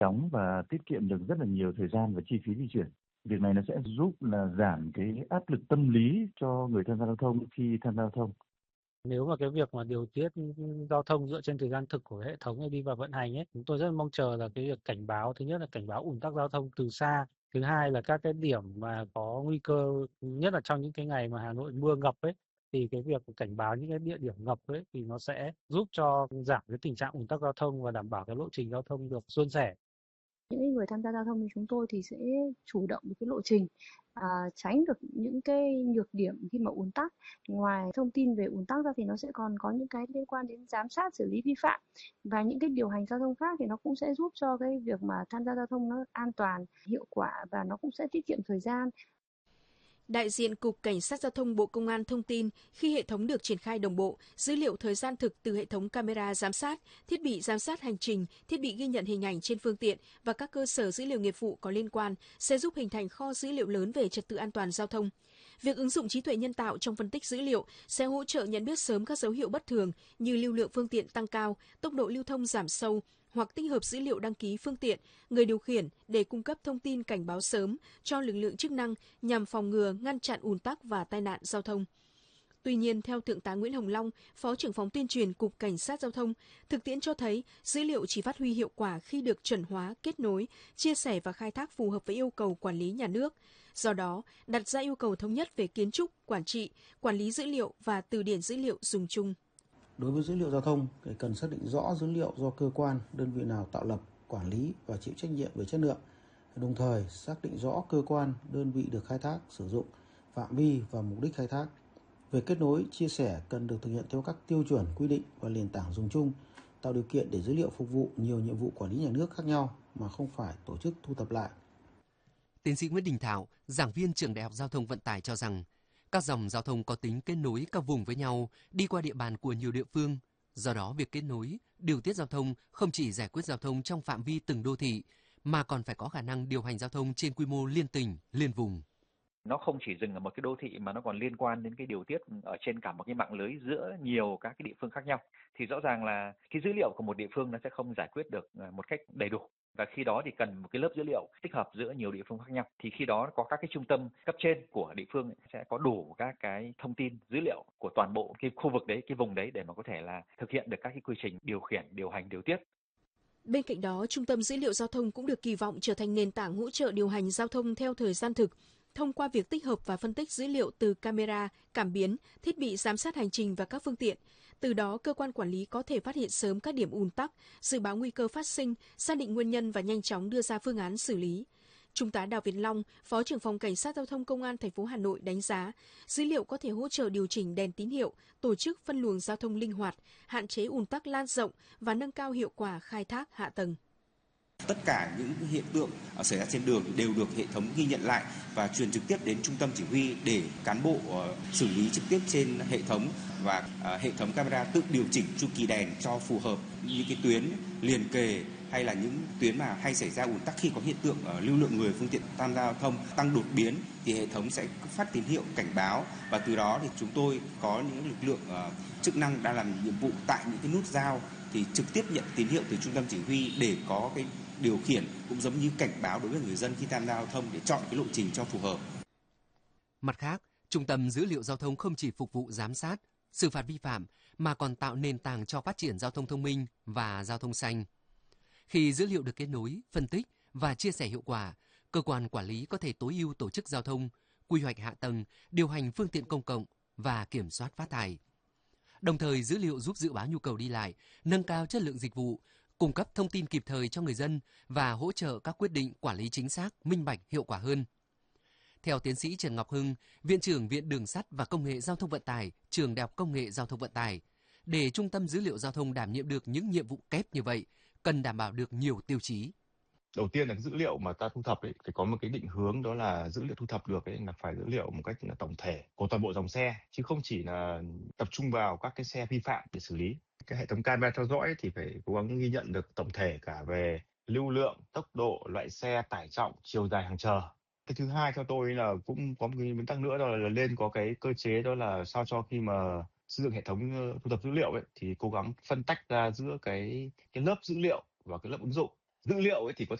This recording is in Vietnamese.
chóng và tiết kiệm được rất là nhiều thời gian và chi phí di chuyển. Việc này nó sẽ giúp là giảm cái áp lực tâm lý cho người tham gia giao thông khi tham gia giao thông. Nếu mà cái việc mà điều tiết giao thông dựa trên thời gian thực của hệ thống này đi vào vận hành ấy, chúng tôi rất là mong chờ là cái việc cảnh báo, thứ nhất là cảnh báo ùn tắc giao thông từ xa, thứ hai là các cái điểm mà có nguy cơ, nhất là trong những cái ngày mà Hà Nội mưa ngập ấy, thì cái việc cảnh báo những cái địa điểm ngập ấy thì nó sẽ giúp cho giảm cái tình trạng ùn tắc giao thông và đảm bảo cái lộ trình giao thông được suôn sẻ. Những người tham gia giao thông như chúng tôi thì sẽ chủ động được cái lộ trình, tránh được những cái nhược điểm khi mà ùn tắc. Ngoài thông tin về ùn tắc ra thì nó sẽ còn có những cái liên quan đến giám sát xử lý vi phạm và những cái điều hành giao thông khác, thì nó cũng sẽ giúp cho cái việc mà tham gia giao thông nó an toàn, hiệu quả và nó cũng sẽ tiết kiệm thời gian. Đại diện Cục Cảnh sát Giao thông Bộ Công an thông tin khi hệ thống được triển khai đồng bộ, dữ liệu thời gian thực từ hệ thống camera giám sát, thiết bị giám sát hành trình, thiết bị ghi nhận hình ảnh trên phương tiện và các cơ sở dữ liệu nghiệp vụ có liên quan sẽ giúp hình thành kho dữ liệu lớn về trật tự an toàn giao thông. Việc ứng dụng trí tuệ nhân tạo trong phân tích dữ liệu sẽ hỗ trợ nhận biết sớm các dấu hiệu bất thường như lưu lượng phương tiện tăng cao, tốc độ lưu thông giảm sâu, hoặc tích hợp dữ liệu đăng ký phương tiện, người điều khiển để cung cấp thông tin cảnh báo sớm cho lực lượng chức năng nhằm phòng ngừa, ngăn chặn ùn tắc và tai nạn giao thông. Tuy nhiên, theo Thượng tá Nguyễn Hồng Long, Phó trưởng phòng tuyên truyền Cục Cảnh sát Giao thông, thực tiễn cho thấy dữ liệu chỉ phát huy hiệu quả khi được chuẩn hóa, kết nối, chia sẻ và khai thác phù hợp với yêu cầu quản lý nhà nước. Do đó, đặt ra yêu cầu thống nhất về kiến trúc, quản trị, quản lý dữ liệu và từ điển dữ liệu dùng chung. Đối với dữ liệu giao thông, thì cần xác định rõ dữ liệu do cơ quan, đơn vị nào tạo lập, quản lý và chịu trách nhiệm về chất lượng. Đồng thời, xác định rõ cơ quan, đơn vị được khai thác, sử dụng, phạm vi và mục đích khai thác. Về kết nối, chia sẻ cần được thực hiện theo các tiêu chuẩn quy định và nền tảng dùng chung, tạo điều kiện để dữ liệu phục vụ nhiều nhiệm vụ quản lý nhà nước khác nhau mà không phải tổ chức thu thập lại. Tiến sĩ Nguyễn Đình Thảo, giảng viên Trường Đại học Giao thông Vận tải cho rằng, các dòng giao thông có tính kết nối các vùng với nhau, đi qua địa bàn của nhiều địa phương. Do đó, việc kết nối, điều tiết giao thông không chỉ giải quyết giao thông trong phạm vi từng đô thị, mà còn phải có khả năng điều hành giao thông trên quy mô liên tỉnh, liên vùng. Nó không chỉ dừng ở một cái đô thị mà nó còn liên quan đến cái điều tiết ở trên cả một cái mạng lưới giữa nhiều các cái địa phương khác nhau. Thì rõ ràng là cái dữ liệu của một địa phương nó sẽ không giải quyết được một cách đầy đủ. Và khi đó thì cần một cái lớp dữ liệu tích hợp giữa nhiều địa phương khác nhau. Thì khi đó có các cái trung tâm cấp trên của địa phương sẽ có đủ các cái thông tin dữ liệu của toàn bộ cái khu vực đấy, cái vùng đấy để mà có thể là thực hiện được các cái quy trình điều khiển, điều hành, điều tiết. Bên cạnh đó, Trung tâm Dữ liệu Giao thông cũng được kỳ vọng trở thành nền tảng hỗ trợ điều hành giao thông theo thời gian thực, thông qua việc tích hợp và phân tích dữ liệu từ camera, cảm biến, thiết bị giám sát hành trình và các phương tiện. Từ đó, cơ quan quản lý có thể phát hiện sớm các điểm ùn tắc, dự báo nguy cơ phát sinh, xác định nguyên nhân và nhanh chóng đưa ra phương án xử lý. Trung tá Đào Việt Long, Phó trưởng phòng Cảnh sát Giao thông Công an thành phố Hà Nội đánh giá, dữ liệu có thể hỗ trợ điều chỉnh đèn tín hiệu, tổ chức phân luồng giao thông linh hoạt, hạn chế ùn tắc lan rộng và nâng cao hiệu quả khai thác hạ tầng. Tất cả những hiện tượng xảy ra trên đường đều được hệ thống ghi nhận lại và truyền trực tiếp đến trung tâm chỉ huy để cán bộ xử lý trực tiếp trên hệ thống, và hệ thống camera tự điều chỉnh chu kỳ đèn cho phù hợp những cái tuyến liền kề hay là những tuyến mà hay xảy ra ùn tắc khi có hiện tượng lưu lượng người phương tiện tham gia giao thông tăng đột biến thì hệ thống sẽ phát tín hiệu cảnh báo, và từ đó thì chúng tôi có những lực lượng chức năng đang làm nhiệm vụ tại những cái nút giao thì trực tiếp nhận tín hiệu từ trung tâm chỉ huy để có cái điều khiển cũng giống như cảnh báo đối với người dân khi tham gia giao thông để chọn cái lộ trình cho phù hợp. Mặt khác, Trung tâm Dữ liệu Giao thông không chỉ phục vụ giám sát, xử phạt vi phạm mà còn tạo nền tảng cho phát triển giao thông thông minh và giao thông xanh. Khi dữ liệu được kết nối, phân tích và chia sẻ hiệu quả, cơ quan quản lý có thể tối ưu tổ chức giao thông, quy hoạch hạ tầng, điều hành phương tiện công cộng và kiểm soát phát thải. Đồng thời, dữ liệu giúp dự báo nhu cầu đi lại, nâng cao chất lượng dịch vụ, cung cấp thông tin kịp thời cho người dân và hỗ trợ các quyết định quản lý chính xác, minh bạch, hiệu quả hơn. Theo tiến sĩ Trần Ngọc Hưng, Viện trưởng Viện Đường sắt và Công nghệ Giao thông Vận tải, Trường Đại học Công nghệ Giao thông Vận tải, để Trung tâm Dữ liệu Giao thông đảm nhiệm được những nhiệm vụ kép như vậy, cần đảm bảo được nhiều tiêu chí. Đầu tiên là dữ liệu mà ta thu thập ấy, phải có một cái định hướng, đó là dữ liệu thu thập được ấy, là phải dữ liệu một cách là tổng thể của toàn bộ dòng xe, chứ không chỉ là tập trung vào các cái xe vi phạm để xử lý. Cái hệ thống camera theo dõi thì phải cố gắng ghi nhận được tổng thể cả về lưu lượng, tốc độ, loại xe, tải trọng, chiều dài hàng chờ. Cái thứ hai theo tôi là cũng có một cái nguyên tắc nữa, đó là lên có cái cơ chế, đó là sao cho khi mà sử dụng hệ thống thu thập dữ liệu ấy, thì cố gắng phân tách ra giữa cái lớp dữ liệu và cái lớp ứng dụng. Dữ liệu ấy thì có